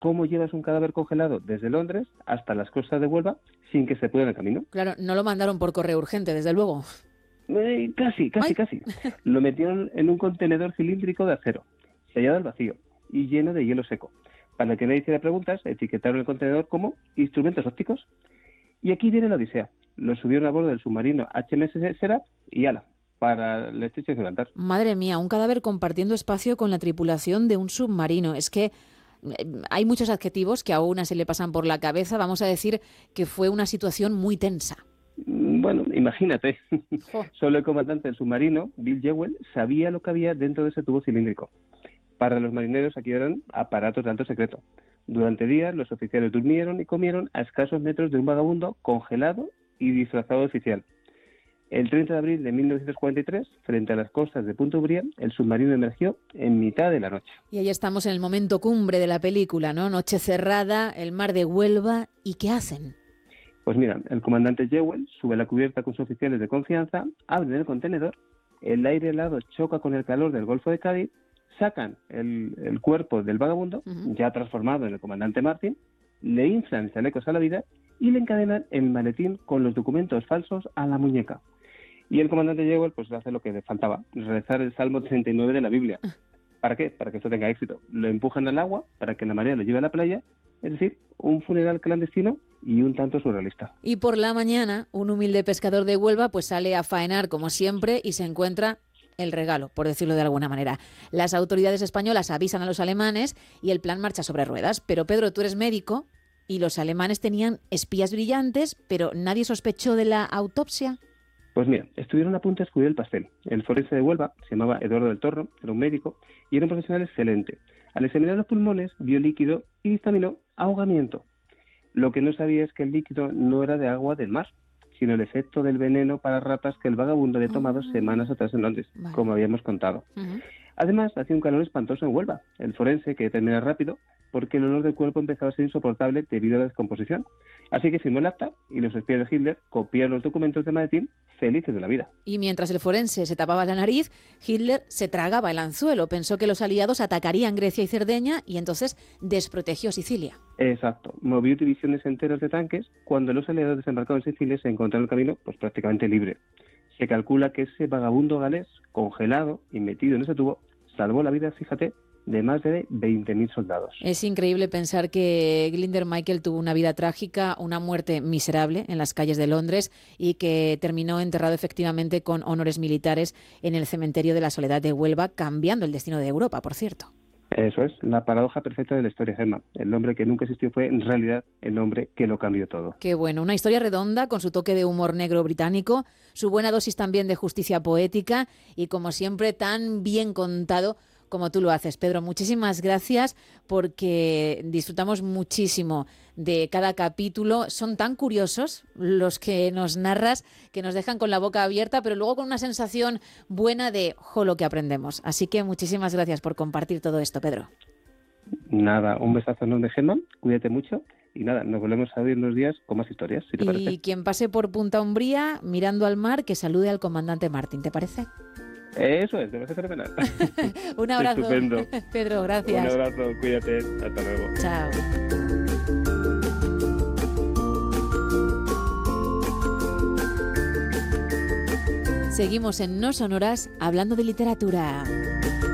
cómo llevas un cadáver congelado desde Londres hasta las costas de Huelva sin que se pudra en el camino. Claro, no lo mandaron por correo urgente, desde luego. Casi. Lo metieron en un contenedor cilíndrico de acero, sellado al vacío y lleno de hielo seco. Para que nadie hiciera preguntas, etiquetaron el contenedor como instrumentos ópticos. Y aquí viene la odisea. Lo subieron a bordo del submarino HMS Seraph y ala, para el estrecho de Gibraltar. Madre mía, un cadáver compartiendo espacio con la tripulación de un submarino. Es que hay muchos adjetivos que a una se le pasan por la cabeza. Vamos a decir que fue una situación muy tensa. Bueno, imagínate. Solo el comandante del submarino, Bill Jewell, sabía lo que había dentro de ese tubo cilíndrico. Para los marineros aquí eran aparatos de alto secreto. Durante días los oficiales durmieron y comieron a escasos metros de un vagabundo congelado y disfrazado de oficial. El 30 de abril de 1943, frente a las costas de Punta Umbría, el submarino emergió en mitad de la noche. Y ahí estamos en el momento cumbre de la película, ¿no? Noche cerrada, el mar de Huelva. ¿Y qué hacen? Pues mira, el comandante Jewell sube a la cubierta con sus oficiales de confianza, abren el contenedor, el aire helado choca con el calor del Golfo de Cádiz, sacan el cuerpo del vagabundo, ya transformado en el comandante Martin, le inflan chalecos a la vida y le encadenan el maletín con los documentos falsos a la muñeca. Y el comandante Jewell pues hace lo que le faltaba, rezar el Salmo 39 de la Biblia. ¿Para qué? Para que esto tenga éxito. Lo empujan al agua para que la marea lo lleve a la playa, es decir, un funeral clandestino y un tanto surrealista. Y por la mañana, un humilde pescador de Huelva pues sale a faenar como siempre y se encuentra el regalo, por decirlo de alguna manera. Las autoridades españolas avisan a los alemanes y el plan marcha sobre ruedas. Pero Pedro, tú eres médico y los alemanes tenían espías brillantes, pero nadie sospechó de la autopsia. Pues mira, estuvieron a punto de escurrir el pastel. El forense de Huelva se llamaba Eduardo del Torro, era un médico y era un profesional excelente. Al examinar los pulmones, vio líquido y dictaminó ahogamiento. Lo que no sabía es que el líquido no era de agua del mar, sino el efecto del veneno para ratas que el vagabundo había tomado semanas atrás en Londres, como habíamos contado. Además, hacía un calor espantoso en Huelva. El forense quería terminar rápido porque el olor del cuerpo empezaba a ser insoportable debido a la descomposición. Así que firmó el acta y los espías de Hitler copiaron los documentos de maletín felices de la vida. Y mientras el forense se tapaba la nariz, Hitler se tragaba el anzuelo. Pensó que los aliados atacarían Grecia y Cerdeña y entonces desprotegió Sicilia. Exacto. Movió divisiones enteras de tanques. Cuando los aliados desembarcaron en Sicilia se encontraron el camino pues prácticamente libre. Se calcula que ese vagabundo galés, congelado y metido en ese tubo, salvó la vida, fíjate, de más de 20.000 soldados. Es increíble pensar que Glinder Michael tuvo una vida trágica, una muerte miserable en las calles de Londres y que terminó enterrado efectivamente con honores militares en el cementerio de la Soledad de Huelva, cambiando el destino de Europa, por cierto. Eso es, la paradoja perfecta de la historia, Gemma. El hombre que nunca existió fue, en realidad, el hombre que lo cambió todo. Qué bueno, una historia redonda con su toque de humor negro británico, su buena dosis también de justicia poética y, como siempre, tan bien contado como tú lo haces, Pedro. Muchísimas gracias porque disfrutamos muchísimo de cada capítulo. Son tan curiosos los que nos narras que nos dejan con la boca abierta, pero luego con una sensación buena de lo que aprendemos. Así que muchísimas gracias por compartir todo esto, Pedro. Nada, un besazo enorme, Gemma. Cuídate mucho. Y nada, nos volvemos a ver unos días con más historias, si te parece. Y quien pase por Punta Umbría, mirando al mar, que salude al comandante Martin, ¿te parece? Eso es, debe ser fenomenal. Un abrazo. Estupendo. Pedro, gracias. Un abrazo, cuídate. Hasta luego. Chao. Seguimos en No Sonoras hablando de literatura.